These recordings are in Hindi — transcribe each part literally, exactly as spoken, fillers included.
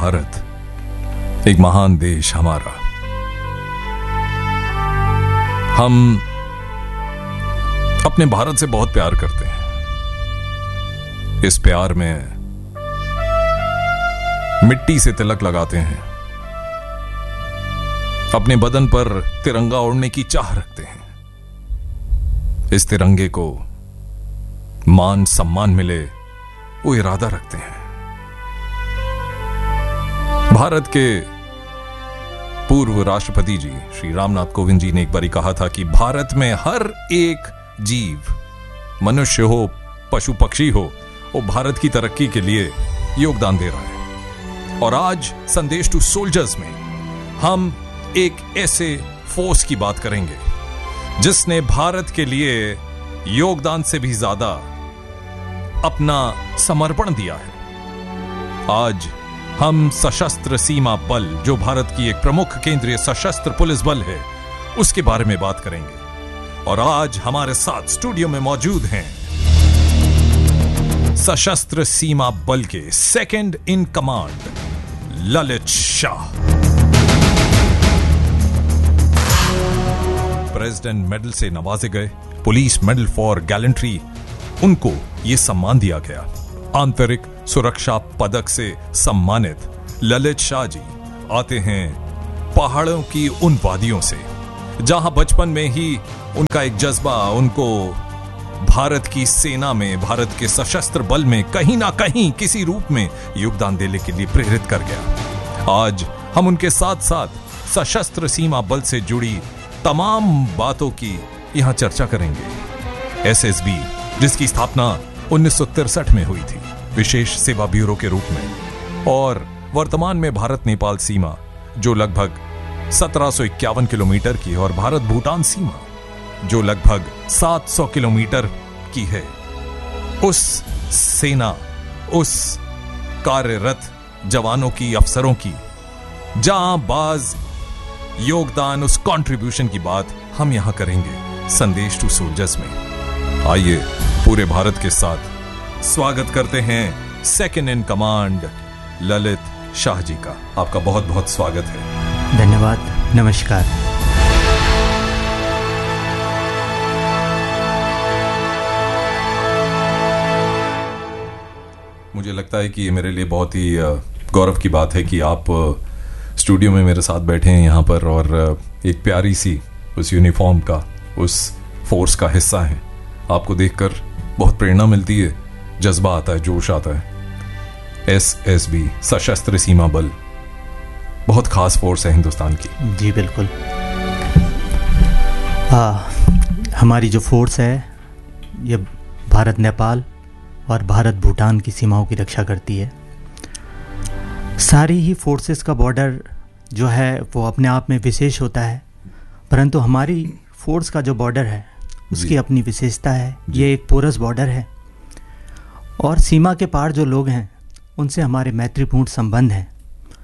भारत, एक महान देश हमारा। हम अपने भारत से बहुत प्यार करते हैं। इस प्यार में मिट्टी से तिलक लगाते हैं, अपने बदन पर तिरंगा ओढ़ने की चाह रखते हैं। इस तिरंगे को मान सम्मान मिले वो इरादा रखते हैं। भारत के पूर्व राष्ट्रपति जी श्री रामनाथ कोविंद जी ने एक बार कहा था कि भारत में हर एक जीव, मनुष्य हो, पशु पक्षी हो, वो भारत की तरक्की के लिए योगदान दे रहा है। और आज संदेश टू सोल्जर्स में हम एक ऐसे फोर्स की बात करेंगे जिसने भारत के लिए योगदान से भी ज्यादा अपना समर्पण दिया है। आज हम सशस्त्र सीमा बल, जो भारत की एक प्रमुख केंद्रीय सशस्त्र पुलिस बल है, उसके बारे में बात करेंगे। और आज हमारे साथ स्टूडियो में मौजूद हैं सशस्त्र सीमा बल के second in command Lalit Shah. President medal से नवाजे गए, पुलिस मेडल फॉर गैलेंट्री, उनको यह सम्मान दिया गया। आंतरिक सुरक्षा पदक से सम्मानित ललित शाह जी आते हैं पहाड़ों की उन वादियों से जहां बचपन में ही उनका एक जज्बा उनको भारत की सेना में, भारत के सशस्त्र बल में कहीं ना कहीं किसी रूप में योगदान देने के लिए प्रेरित कर गया। आज हम उनके साथ साथ सशस्त्र सीमा बल से जुड़ी तमाम बातों की यहां चर्चा करेंगे। एसएसबी, जिसकी स्थापना उन्नीस सौ तिरसठ में हुई थी विशेष सेवा ब्यूरो के रूप में, और वर्तमान में भारत नेपाल सीमा जो लगभग सत्रह सौ इक्यावन किलोमीटर की है, और भारत भूटान सीमा जो लगभग सात सौ किलोमीटर की है, उस सेना, उस कार्यरत जवानों की, अफसरों की जांबाज योगदान, उस कंट्रीब्यूशन की बात हम यहां करेंगे संदेश टू सोल्जर्स में। आइए पूरे भारत के साथ स्वागत करते हैं second in command Lalit Shah ji का। आपका बहुत बहुत स्वागत है। धन्यवाद, नमस्कार। मुझे लगता है कि ये मेरे लिए बहुत ही गौरव की बात है कि आप स्टूडियो में मेरे साथ बैठे हैं यहाँ पर, और एक प्यारी सी उस यूनिफॉर्म का, उस फोर्स का हिस्सा हैं। आपको देखकर बहुत प्रेरणा मिलती है, जज्बा आता है, जोश आता है। एसएसबी, सशस्त्र सीमा बल, बहुत खास फोर्स है हिंदुस्तान की। जी बिल्कुल। हाँ, हमारी जो फोर्स है ये भारत नेपाल और भारत भूटान की सीमाओं की रक्षा करती है। सारी ही फोर्सेस का बॉर्डर जो है वो अपने आप में विशेष होता है, परंतु हमारी फोर्स का जो बॉर्डर है उसकी अपनी विशेषता है। ये एक पोरस बॉर्डर है और सीमा के पार जो लोग हैं उनसे हमारे मैत्रीपूर्ण संबंध हैं।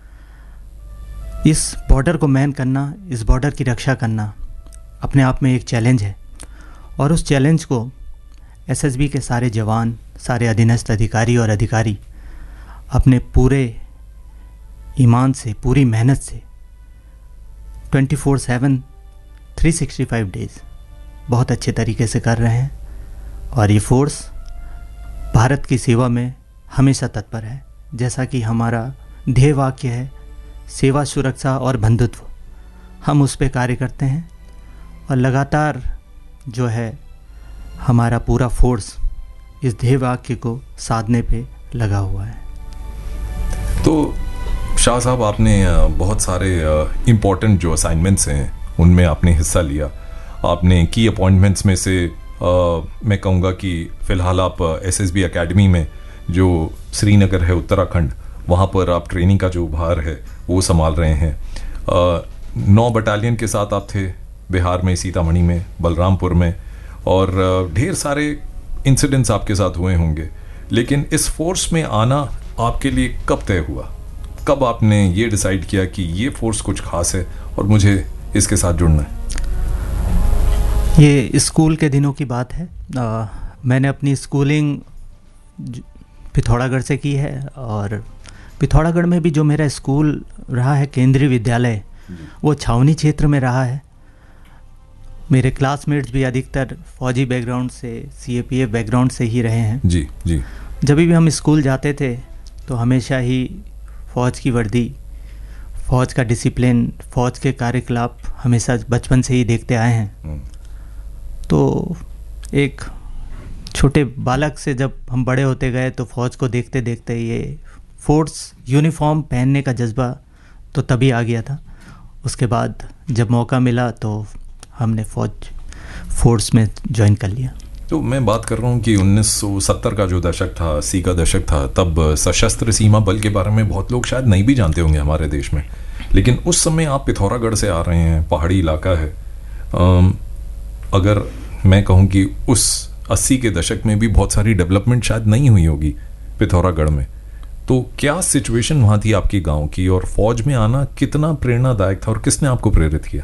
इस बॉर्डर को मैन करना, इस बॉर्डर की रक्षा करना अपने आप में एक चैलेंज है, और उस चैलेंज को एसएसबी के सारे जवान, सारे अधीनस्थ अधिकारी और अधिकारी अपने पूरे ईमान से, पूरी मेहनत से twenty four seven three sixty five days बहुत अच्छे तरीके से कर रहे हैं। और ये फोर्स भारत की सेवा में हमेशा तत्पर है। जैसा कि हमारा ध्येय वाक्य है, सेवा, सुरक्षा और बंधुत्व, हम उस पे कार्य करते हैं और लगातार जो है हमारा पूरा फोर्स इस ध्येय वाक्य को साधने पे लगा हुआ है। तो शाह साहब, आपने बहुत सारे इम्पोर्टेंट जो असाइनमेंट्स हैं उनमें आपने हिस्सा लिया। आपने की अपॉइंटमेंट्स में से आ, मैं कहूँगा कि फ़िलहाल आप एसएसबी एकेडमी में, जो श्रीनगर है उत्तराखंड, वहाँ पर आप ट्रेनिंग का जो भार है वो संभाल रहे हैं। आ, नौ बटालियन के साथ आप थे बिहार में, सीतामढ़ी में, बलरामपुर में, और ढेर सारे इंसिडेंट्स आपके साथ हुए होंगे। लेकिन इस फोर्स में आना आपके लिए कब तय हुआ? कब आपने ये डिसाइड किया कि ये फोर्स कुछ खास है और मुझे इसके साथ जुड़ना है? ये स्कूल के दिनों की बात है। आ, मैंने अपनी स्कूलिंग पिथौरागढ़ से की है और पिथौरागढ़ में भी जो मेरा स्कूल रहा है, केंद्रीय विद्यालय, वो छावनी क्षेत्र में रहा है। मेरे क्लासमेट्स भी अधिकतर फौजी बैकग्राउंड से, सीएपीएफ बैकग्राउंड से ही रहे हैं। जी जी। जब भी हम स्कूल जाते थे तो हमेशा ही फ़ौज की वर्दी, फ़ौज का डिसिप्लिन, फ़ौज के कार्यकलाप हमेशा बचपन से ही देखते आए हैं। तो एक छोटे बालक से जब हम बड़े होते गए तो फ़ौज को देखते देखते ये फोर्स यूनिफॉर्म पहनने का जज्बा तो तभी आ गया था। उसके बाद जब मौका मिला तो हमने फ़ौज फोर्स में ज्वाइन कर लिया। तो मैं बात कर रहा हूँ कि उन्नीस सौ सत्तर का जो दशक था, अस्सी का दशक था, तब सशस्त्र सीमा बल के बारे में बहुत लोग शायद नहीं भी जानते होंगे हमारे देश में, लेकिन उस समय आप पिथौरागढ़ से आ रहे हैं, पहाड़ी इलाका है। अगर मैं कहूँ कि उस अस्सी के दशक में भी बहुत सारी डेवलपमेंट शायद नहीं हुई होगी पिथौरागढ़ में, तो क्या सिचुएशन वहाँ थी आपकी गांव की, और फौज में आना कितना प्रेरणादायक था और किसने आपको प्रेरित किया?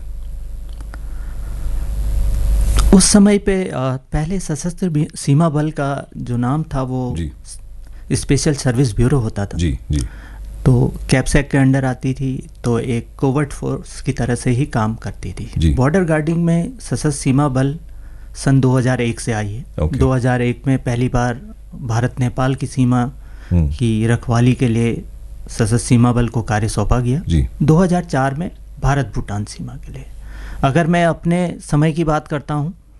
उस समय पे पहले सशस्त्र सीमा बल का जो नाम था वो स्पेशल सर्विस ब्यूरो होता था। जी जी। तो कैप्सेक के अंडर आती थी, तो एक कोवर्ट फोर्स की तरह से ही काम करती थी। बॉर्डर गार्डिंग में सशस्त्र सीमा बल सन दो हज़ार एक से आई है। okay. दो हज़ार एक में पहली बार भारत नेपाल की सीमा की रखवाली के लिए सशस्त्र सीमा बल को कार्य सौंपा गया। जी। दो हज़ार चार में भारत भूटान सीमा के लिए। अगर मैं अपने समय की बात करता हूँ